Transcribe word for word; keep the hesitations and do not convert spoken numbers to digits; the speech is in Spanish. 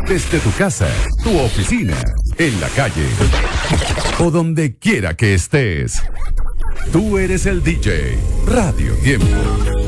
Desde tu casa, tu oficina, en la calle o donde quiera que estés. Tú eres el D J. Radio Tiempo.